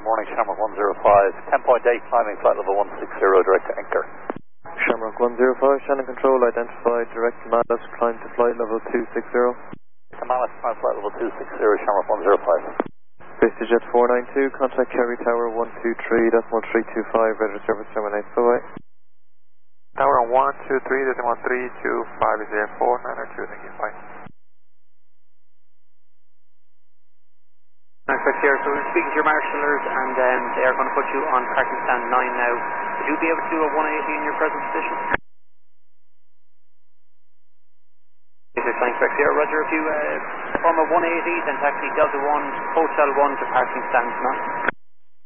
good morning, Shamrock 105, 10.8, climbing flight level 160, direct to anchor. Shamrock 105, Shannon Control, identified, direct to Mallet, climb to flight level 260. To Mallet, climb flight level 260, Shamrock 105. VistaJet 492, contact Kerry Tower 123.325, ready service terminate, bye-bye. Tower 123.325, 492, thank you, bye. Here, so we're speaking to your marshallers and they are going to put you on parking stand 9 now. Would you be able to do a 180 in your present position? This is Flying Specs here, Roger. If you perform a 180, then taxi Delta 1, Hotel 1 to parking stand 9.